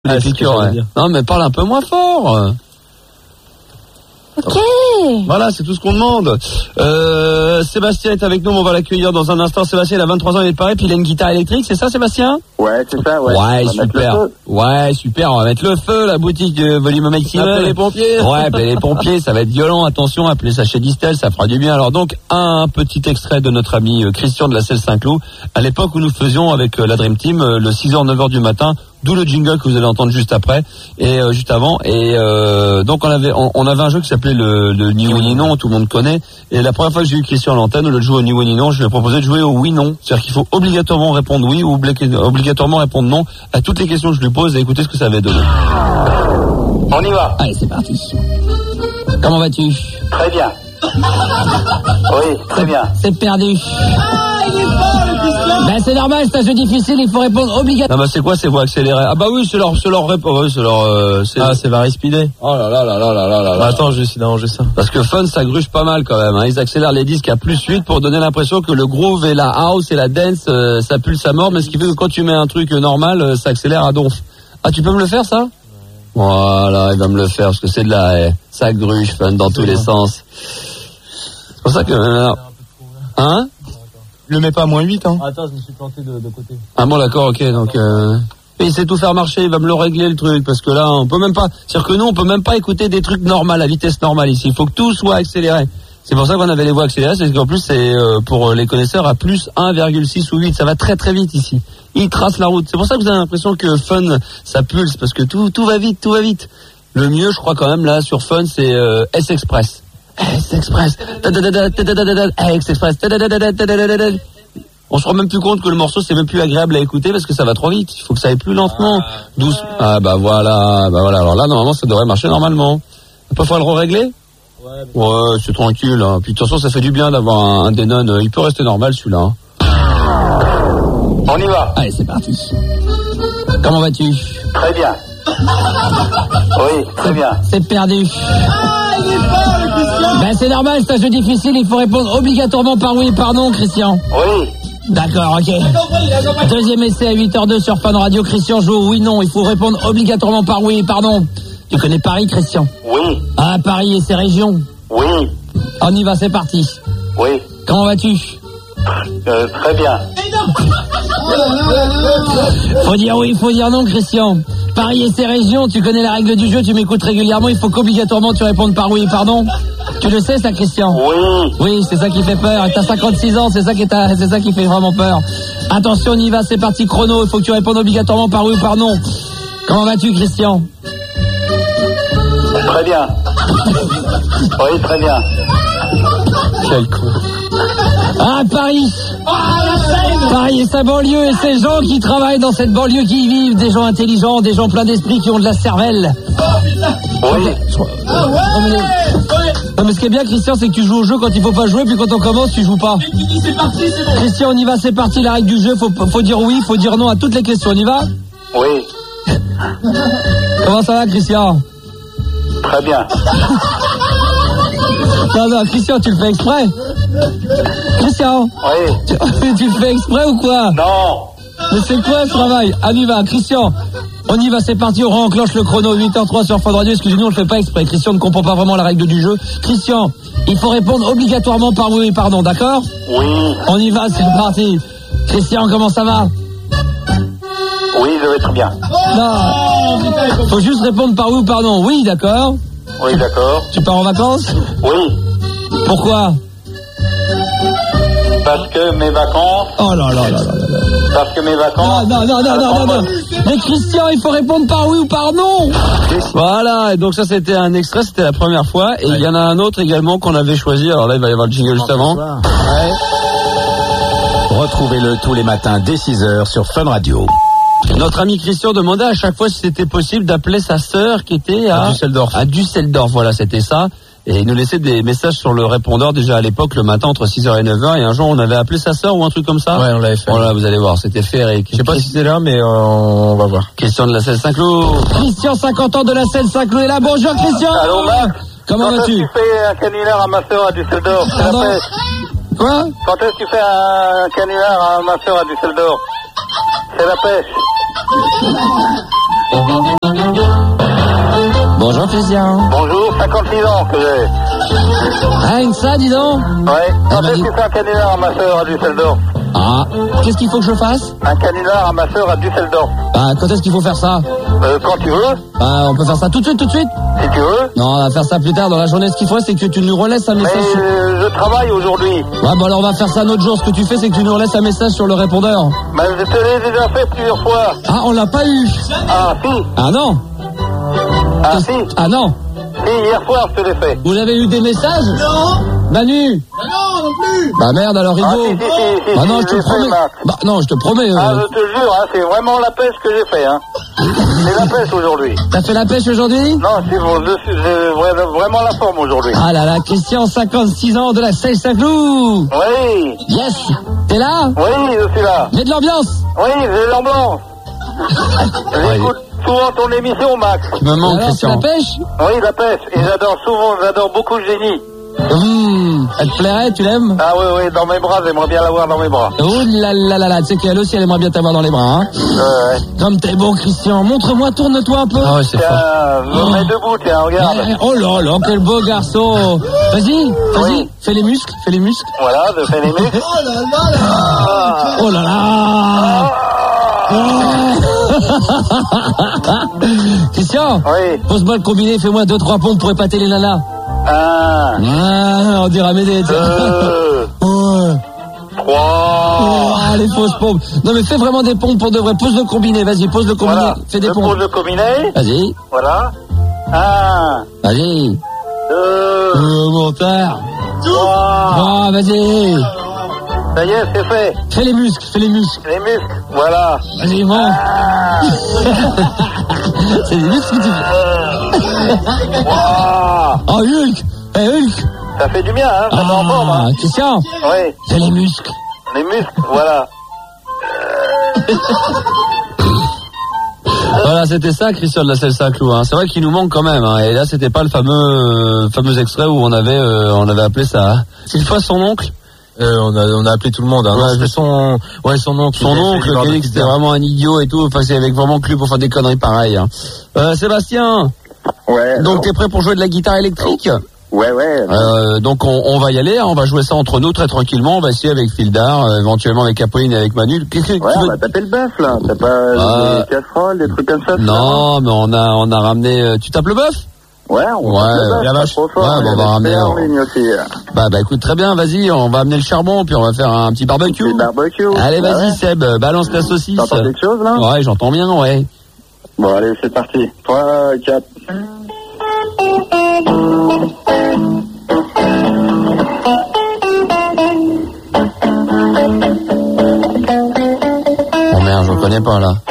Les piqûres, ouais. Non, mais parle un peu moins fort. Ok. Voilà, c'est tout ce qu'on demande. Sébastien est avec nous, on va l'accueillir dans un instant. Sébastien, il a 23 ans, il est de Paris, puis il a une guitare électrique, c'est ça Sébastien ? Ouais, c'est ça, ouais. Ouais, super. Ouais, super, on va mettre le feu, la boutique de volume maximum. Appelez les pompiers. Ouais, appelez les pompiers, ça va être violent, attention, appelez ça chez Distel, ça fera du bien. Alors donc, un petit extrait de notre ami Christian de la Selle Saint-Cloud, à l'époque où nous faisions avec la Dream Team, le 6h, 9h du matin, d'où le jingle que vous allez entendre juste après, et juste avant, et donc on avait un jeu qui s'appelait le ni oui ni non, tout le monde connaît, et la première fois que j'ai eu Christian à l'antenne, au lieu de jouer au ni oui ni non, je lui ai proposé de jouer au oui non, c'est-à-dire qu'il faut obligatoirement répondre oui ou obligatoirement répondre non à toutes les questions que je lui pose et écouter ce que ça va donner. On y va. Allez, c'est parti. Comment vas-tu ? Très bien. Oui, très bien. C'est perdu. Ben c'est normal, c'est un jeu difficile, il faut répondre obligatoirement. Non bah c'est quoi ces voix accélérées ? Ah bah oui, c'est leur réponse, c'est Varis Speedé. Oh là là là là là là là. Bah, attends, je vais essayer d'arranger ça. Parce que Fun, ça gruge pas mal quand même, hein. Ils accélèrent les disques à +8 pour donner l'impression que le groove et la house et la dance, ça pulse à mort, mais ce qui fait que quand tu mets un truc normal, ça accélère à donf. Ah, tu peux me le faire ça ? Voilà, il va me le faire parce que c'est de la, ça gruge Fun dans tous les sens. C'est pour ça que, hein ? Le mets pas à -8, hein. Attends, je me suis planté de côté. Ah bon, d'accord, ok, donc il sait tout faire marcher, il va me le régler le truc, parce que là, on peut même pas, c'est-à-dire que nous, on peut même pas écouter des trucs normaux, à vitesse normale ici, il faut que tout soit accéléré. C'est pour ça qu'on avait les voix accélérées, c'est qu'en plus, c'est pour les connaisseurs à plus 1,6 ou 8, ça va très très vite ici. Il trace la route, c'est pour ça que vous avez l'impression que Fun, ça pulse, parce que tout va vite, tout va vite. Le mieux, je crois quand même, là, sur Fun, c'est S-Express. S-Express. S-Express. On se rend même plus compte que le morceau c'est même plus agréable à écouter parce que ça va trop vite. Il faut que ça aille plus lentement, douce. Ah bah voilà. Alors là normalement ça devrait marcher normalement. Pas falloir le régler. Ouais, c'est tranquille. Hein. Puis de toute façon ça fait du bien d'avoir un Denon. Il peut rester normal celui-là. Hein. On y va. Allez c'est parti. Comment vas-tu ? Très bien. Oui, très bien. C'est perdu. Ben c'est normal, c'est un jeu difficile, il faut répondre obligatoirement par oui et par non, Christian. Oui. D'accord, ok. Deuxième essai à 8h02 sur Fun Radio, Christian joue oui, non, il faut répondre obligatoirement par oui et par non. Tu connais Paris, Christian ? Oui. Ah, Paris et ses régions ? Oui. On y va, c'est parti. Oui. Comment vas-tu ? Très bien. Faut dire oui, faut dire non, Christian. Paris et ses régions, tu connais la règle du jeu, tu m'écoutes régulièrement, il faut qu'obligatoirement tu répondes par oui et par non. Tu le sais ça, Christian ? Oui. Oui, c'est ça qui fait peur. Et t'as 56 ans, c'est ça qui fait vraiment peur. Attention, on y va, c'est parti, chrono, il faut que tu répondes obligatoirement par oui ou par non. Comment vas-tu, Christian ? Très bien. Oui, très bien. Quel con. Ah, Paris. Paris et sa banlieue et ces gens qui travaillent dans cette banlieue qui y vivent, des gens intelligents, des gens pleins d'esprit qui ont de la cervelle. Oui. Non mais ce qui est bien, Christian, c'est que tu joues au jeu quand il faut pas jouer, puis quand on commence, tu joues pas. C'est parti, c'est bon. Christian, on y va, c'est parti, la règle du jeu, faut dire oui, faut dire non à toutes les questions, on y va ? Oui. Comment ça va, Christian ? Très bien. Non, Christian, tu le fais exprès ? Christian ? Oui. Tu le fais exprès ou quoi ? Non. Mais c'est quoi ce travail ? On y va, Christian. On y va, c'est parti, on enclenche le chrono, 8h03 sur Fun Radio, excusez-nous, on le fait pas exprès. Christian ne comprend pas vraiment la règle du jeu. Christian, il faut répondre obligatoirement par oui et par non, d'accord ? Oui. On y va, c'est parti. Christian, comment ça va ? Oui, je vais très bien. Non. Faut juste répondre par oui ou par non. Oui, d'accord. Oui, d'accord. Tu pars en vacances ? Oui. Pourquoi ? Parce que mes vacances... Oh là là là là là. Parce que mes vacances... Non. Mais Christian, il faut répondre par oui ou par non. Voilà, et donc ça c'était un extrait, c'était la première fois. Et il y en a un autre également qu'on avait choisi. Alors là, il va y avoir le jingle juste avant. Ouais. Retrouvez-le tous les matins dès 6h sur Fun Radio. Notre ami Christian demandait à chaque fois si c'était possible d'appeler sa sœur qui était à Düsseldorf. À Düsseldorf, voilà, c'était ça. Et il nous laissait des messages sur le répondeur déjà à l'époque, le matin entre 6h et 9h. Et un jour, on avait appelé sa sœur ou un truc comme ça. Ouais, on l'avait fait. Voilà, vous allez voir, c'était fait, Eric. Je sais pas si c'est là, mais on va voir. Christian de la Selle Saint-Cloud. Christian, 50 ans de la Selle Saint-Cloud est là. Bonjour, Christian. Allô, Marc. Comment vas-tu ? Quand est-ce que tu fais un canular à ma sœur à Düsseldorf ? C'est la pêche. Quoi ? Quand est-ce que tu fais un canular à ma sœur à Düsseldorf ? C'est la pêche. Bonjour Christian. Bonjour, 56 ans que j'ai. Rien que ça, dis donc. Ouais. Quand est-ce que tu fais un canular à ma sœur à Düsseldorf? Ah, qu'est-ce qu'il faut que je fasse? Un canular à ma sœur à Düsseldorf. Bah, quand est-ce qu'il faut faire ça? Quand tu veux, Bah, on peut faire ça tout de suite. si tu veux. Non, on va faire ça plus tard dans la journée. Ce qu'il faut, c'est que tu nous relaisses un Mais message. je travaille aujourd'hui. Ouais, bon alors on va faire ça un autre jour. Ce que tu fais, c'est que tu nous relaisses un message sur le répondeur. Mais je te l'ai déjà fait plusieurs fois. Ah, on l'a pas eu. Ah, si. Ah non. Ah, si. Ah non. Si, hier soir, je te l'ai fait. Vous avez eu des messages? Non. Manu? Non, non plus. Bah merde alors Ah, Hugo. si, Bah non, je te l'ai fait, promets. Max. Bah non, je te promets. Ah, je te jure, hein, c'est vraiment la pêche que j'ai fait, hein. C'est la pêche aujourd'hui. T'as fait la pêche aujourd'hui? Non, c'est bon, j'ai vraiment la forme aujourd'hui. Ah là là, Christian, 56 ans de la Sèche Saint-Cloud. Oui, Yes. T'es là? oui, je suis là. Mets de l'ambiance. Oui, j'ai l'ambiance. J'écoute souvent ton émission, Max. Tu me manques, Christian. La pêche? Oui, la pêche. Et j'adore beaucoup le génie. Elle te plairait, tu l'aimes? Ah oui, dans mes bras, j'aimerais bien l'avoir dans mes bras. Oh là là là là, tu sais qu'elle aussi, elle aimerait bien t'avoir dans les bras, hein. Ouais. Comme t'es beau, Christian. Montre-moi, tourne-toi un peu. Ah ouais, c'est Tiens, je me mets debout, tiens, regarde. Oh là là, quel beau garçon. Vas-y, Oui. fais les muscles. Voilà, je fais les muscles. Oh là là là. Oh là là. Christian, Oui. pose-moi le combiné, fais-moi 2-3 pompes pour épater les nanas. 1, Ah, on dirait Médée. 2, Ouais. 3. Ah, les fausses pompes. Non mais fais vraiment des pompes pour de vrai. Pose le combiné, vas-y, pose le combiné. Voilà. Fais des Je pompes. pose le combiné. Vas-y, Voilà. 1, vas-y. 2, Montard. 3. Ah, vas-y. Ça y est, c'est fait. Fais les muscles. Les muscles. Voilà. Vas-y, monte. C'est des muscles que tu fais. Wow. Oh, Hulk. Hulk. Ça fait du bien, hein. Ça met en forme, hein. Christian, Oui. fais les muscles. Les muscles, voilà. Voilà, c'était ça, Christian de la Selle Saint-Cloud. Hein. C'est vrai qu'il nous manque quand même. Hein. Et là, c'était pas le fameux extrait où on avait appelé ça. Une fois son oncle. On a appelé tout le monde. Hein. Ouais, Non, c'était son oncle. Son oncle qui a dit que c'était vraiment un idiot et tout. Enfin, c'est avec vraiment que lui pour faire des conneries pareilles. Hein. Sébastien. Ouais. Donc, t'es prêt pour jouer de la guitare électrique? Ouais. Donc on va y aller, hein, on va jouer ça entre nous très tranquillement, on va essayer avec Fildar, éventuellement avec Apolline et avec Manu. Qu'est-ce que tu Ouais, veux... on va taper le bœuf, là. T'as pas des casseroles, des trucs comme ça? Non, mais on a ramené... Tu tapes le bœuf? Ouais, on va taper le bœuf, la pas vache. trop fort. Ouais, bon, on va ramener... en ligne aussi. Bah écoute, très bien, vas-y, on va amener le charbon, puis on va faire un petit barbecue. C'est barbecue. Allez, Bah vas-y ouais. Seb, balance la saucisse. T'entends quelque chose, là? Ouais, j'entends bien, ouais. Bon, allez, c'est parti. 3, 4... Oh merde, je connais pas là.